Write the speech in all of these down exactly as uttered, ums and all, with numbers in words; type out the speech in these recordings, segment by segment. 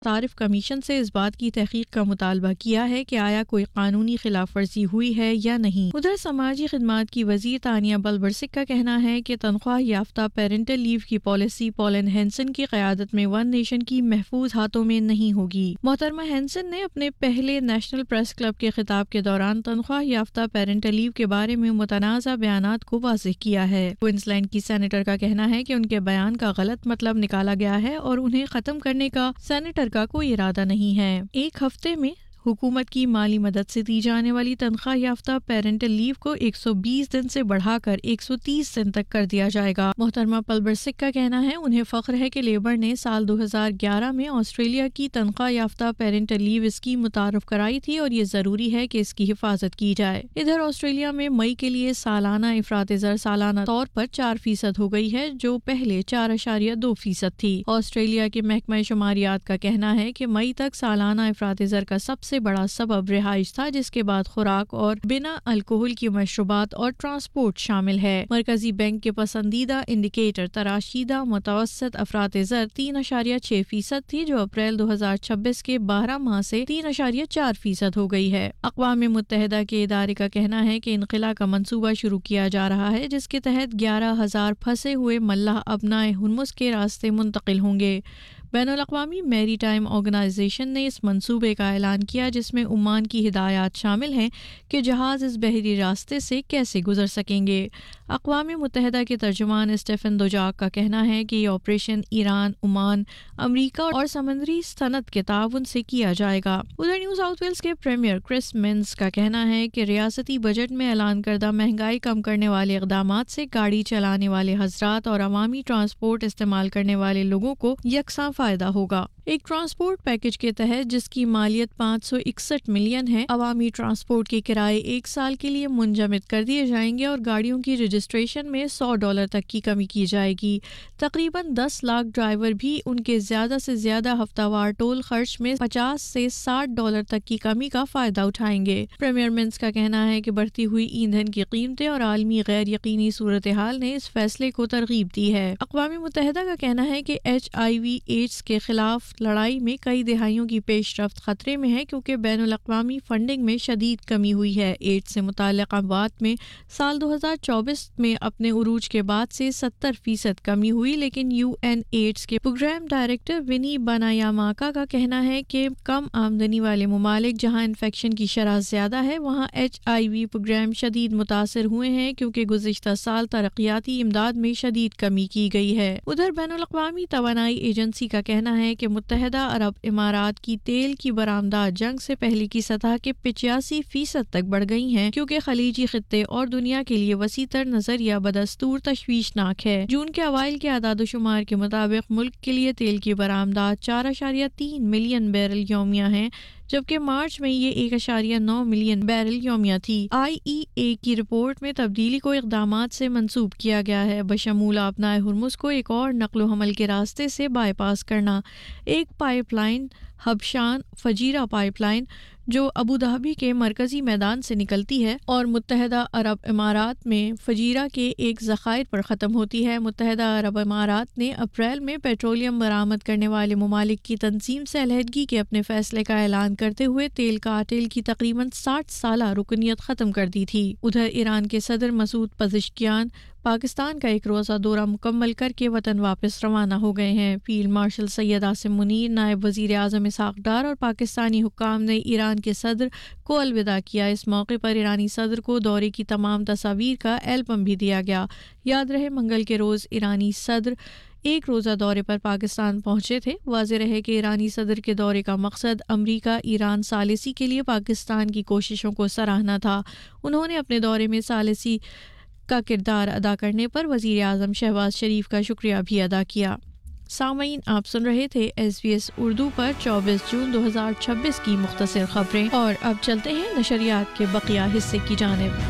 صارف کمیشن سے اس بات کی تحقیق کا مطالبہ کیا ہے کہ آیا کوئی قانونی خلاف ورزی ہوئی ہے یا نہیں۔ ادھر سماجی خدمات کی وزیر تانیہ بلبرسک کا کہنا ہے کہ تنخواہ یافتہ پیرنٹل لیو کی پالیسی پولن ہینسن کی قیادت میں ون نیشن کی محفوظ ہاتھوں میں نہیں ہوگی۔ محترمہ ہینسن نے اپنے پہلے نیشنل پریس کلب کے خطاب کے دوران تنخواہ یافتہ پیرنٹل لیو کے بارے میں متنازع بیانات کو واضح کیا ہے۔ کوئنسلینڈ کی سینیٹر کا کہنا ہے کہ ان کے بیان کا غلط مطلب نکالا گیا ہے اور انہیں ختم کرنے کا سینیٹر کا کوئی ارادہ نہیں ہے۔ ایک ہفتے میں حکومت کی مالی مدد سے دی جانے والی تنخواہ یافتہ پیرنٹل لیو کو ایک سو بیس دن سے بڑھا کر ایک سو تیس دن تک کر دیا جائے گا۔ محترمہ پلبرسک کا کہنا ہے انہیں فخر ہے کہ لیبر نے سال دو ہزار گیارہ میں آسٹریلیا کی تنخواہ یافتہ پیرنٹل لیو اسکیم متعارف کرائی تھی اور یہ ضروری ہے کہ اس کی حفاظت کی جائے۔ ادھر آسٹریلیا میں مئی کے لیے سالانہ افراط زر سالانہ طور پر چار فیصد ہو گئی ہے، جو پہلے چار اشاریہ دو فیصد تھی۔ آسٹریلیا کے محکمہ شماریات کا کہنا ہے کہ مئی تک سالانہ افراط زر کا سب سے بڑا سبب رہائش تھا، جس کے بعد خوراک اور بنا الکوہل کی مشروبات اور ٹرانسپورٹ شامل ہے۔ مرکزی بینک کے پسندیدہ انڈیکیٹر تراشیدہ متوسط افراط زر تین اشاریہ چھ فیصد تھی، جو اپریل دو ہزار چھبیس کے بارہ ماہ سے تین اشاریہ چار فیصد ہو گئی ہے۔ اقوام متحدہ کے ادارے کا کہنا ہے کہ انخلا کا منصوبہ شروع کیا جا رہا ہے، جس کے تحت گیارہ ہزار پھنسے ہوئے ملاح ابنائے ہرمز کے راستے منتقل ہوں گے۔ بین الاقوامی میری ٹائم آرگنائزیشن نے اس منصوبے کا اعلان کیا، جس میں عمان کی ہدایات شامل ہیں کہ جہاز اس بحری راستے سے کیسے گزر سکیں گے۔ اقوام متحدہ کے ترجمان اسٹیفن دوجاک کا کہنا ہے کہ یہ آپریشن ایران، عمان، امریکہ اور سمندری صنعت کے تعاون سے کیا جائے گا۔ ادھر نیو ساؤتھ ویلز کے پریمیئر کرس منز کا کہنا ہے کہ ریاستی بجٹ میں اعلان کردہ مہنگائی کم کرنے والے اقدامات سے گاڑی چلانے والے حضرات اور عوامی ٹرانسپورٹ استعمال کرنے والے لوگوں کو یکساں فائدہ ہوگا۔ ایک ٹرانسپورٹ پیکج کے تحت جس کی مالیت پانچ سو اکسٹھ ملین ہے، عوامی ٹرانسپورٹ کے کرائے ایک سال کے لیے منجمد کر دیے جائیں گے اور گاڑیوں کی رجسٹریشن میں سو ڈالر تک کی کمی کی جائے گی۔ تقریباً دس لاکھ ڈرائیور بھی ان کے زیادہ سے زیادہ ہفتہ وار ٹول خرچ میں پچاس سے ساٹھ ڈالر تک کی کمی کا فائدہ اٹھائیں گے۔ پریمیئر منز کا کہنا ہے کہ بڑھتی ہوئی ایندھن کی قیمتیں اور عالمی غیر یقینی صورتحال نے اس فیصلے کو ترغیب دی ہے۔ اقوام متحدہ کا کہنا ہے کہ ایچ آئی وی ایڈز کے خلاف لڑائی میں کئی دہائیوں کی پیش رفت خطرے میں ہے، کیونکہ بین الاقوامی فنڈنگ میں شدید کمی ہوئی ہے۔ ایڈز سے متعلق اموات میں سال دو ہزار چوبیس میں اپنے عروج کے بعد سے ستر فیصد کمی ہوئی، لیکن یو این ایڈز کے پروگرام ڈائریکٹر ونی بانایاماکا کا کہنا ہے کہ کم آمدنی والے ممالک جہاں انفیکشن کی شرح زیادہ ہے، وہاں ایچ آئی وی پروگرام شدید متاثر ہوئے ہیں، کیونکہ گزشتہ سال ترقیاتی امداد میں شدید کمی کی گئی ہے۔ ادھر بین الاقوامی توانائی ایجنسی کا کہنا ہے کہ متحدہ عرب امارات کی تیل کی برآمدات جنگ سے پہلے کی سطح کے پچاسی فیصد تک بڑھ گئی ہیں، کیونکہ خلیجی خطے اور دنیا کے لیے وسیع تر نظریہ بدستور تشویشناک ہے۔ جون کے اوائل کے اعداد و شمار کے مطابق ملک کے لیے تیل کی برآمدات چار اشاریہ تین ملین بیرل یومیہ ہیں، جبکہ مارچ میں یہ ایک اشاریہ نو ملین بیرل یومیہ تھی۔ آئی ای اے کی رپورٹ میں تبدیلی کو اقدامات سے منسوب کیا گیا ہے، بشمول آبنائے ہرمز کو ایک اور نقل و حمل کے راستے سے بائی پاس کرنا۔ ایک pipe line حبشان Fujairah pipe line جو ابوظہبی کے مرکزی میدان سے نکلتی ہے اور متحدہ عرب امارات میں فجیرہ کے ایک ذخائر پر ختم ہوتی ہے۔ متحدہ عرب امارات نے اپریل میں پیٹرولیم برآمد کرنے والے ممالک کی تنظیم سے علیحدگی کے اپنے فیصلے کا اعلان کرتے ہوئے تیل کارٹل کی تقریباً ساٹھ سالہ رکنیت ختم کر دی تھی۔ ادھر ایران کے صدر مسعود پزشکیان پاکستان کا ایک روزہ دورہ مکمل کر کے وطن واپس روانہ ہو گئے ہیں۔ فیلڈ مارشل سید عاصم منیر، نائب وزیر اعظم اسحاق ڈار اور پاکستانی حکام نے ایران کے صدر کو الوداع کیا۔ اس موقع پر ایرانی صدر کو دورے کی تمام تصاویر کا ایلبم بھی دیا گیا۔ یاد رہے منگل کے روز ایرانی صدر ایک روزہ دورے پر پاکستان پہنچے تھے۔ واضح رہے کہ ایرانی صدر کے دورے کا مقصد امریکہ ایران ثالثی کے لیے پاکستان کی کوششوں کو سراہنا تھا۔ انہوں نے اپنے دورے میں ثالثی کا کردار ادا کرنے پر وزیر اعظم شہباز شریف کا شکریہ بھی ادا کیا۔ سامعین، آپ سن رہے تھے ایس بی ایس اردو پر چوبیس جون دو ہزار چھبیس کی مختصر خبریں، اور اب چلتے ہیں نشریات کے بقیہ حصے کی جانب۔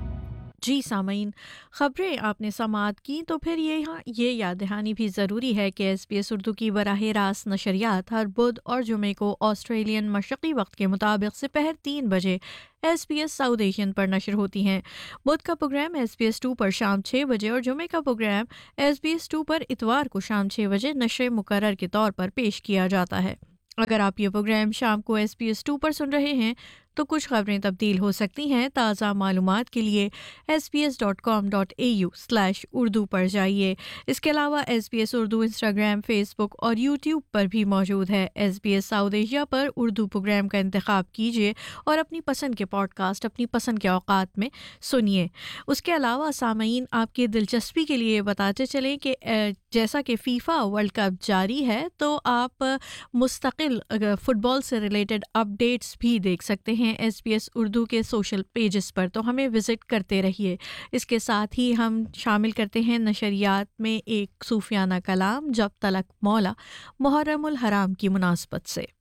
جی سامعین، خبریں آپ نے سماعت کی تو پھر یہاں یہ یاد دہانی بھی ضروری ہے کہ ایس بی ایس اردو کی براہ راست نشریات ہر بدھ اور جمعے کو آسٹریلین مشرقی وقت کے مطابق سپہر تین بجے S B S south Asian پر نشر ہوتی ہیں۔ بدھ کا programme S B S to پر شام چھ بجے اور جمعے کا programme S B S to پر اتوار کو شام چھ بجے نشر مقرر کے طور پر پیش کیا جاتا ہے۔ اگر آپ یہ پروگرام شام کو ایس پی ایس ٹو پر سن رہے ہیں تو کچھ خبریں تبدیل ہو سکتی ہیں۔ تازہ معلومات کے لیے S P S dot com dot a you slash Urdu پر جائیے۔ اس کے علاوہ S P S Urdu Instagram, face بک اور یوٹیوب پر بھی موجود ہے۔ S P S south Asia پر اردو پروگرام کا انتخاب کیجیے اور اپنی پسند کے پوڈ کاسٹ اپنی پسند کے اوقات میں سنیے۔ اس کے علاوہ سامعین، آپ کی دلچسپی کے لیے بتاتے چلیں کہ جیسا کہ فیفا ورلڈ کپ جاری ہے تو آپ مستقل فٹ بال سے ریلیٹڈ اپڈیٹس بھی دیکھ سکتے ہیں ایس پی ایس اردو کے سوشل پیجز پر، تو ہمیں وزٹ کرتے رہیے۔ اس کے ساتھ ہی ہم شامل کرتے ہیں نشریات میں ایک صوفیانہ کلام، جب تلک مولا، محرم الحرام کی مناسبت سے۔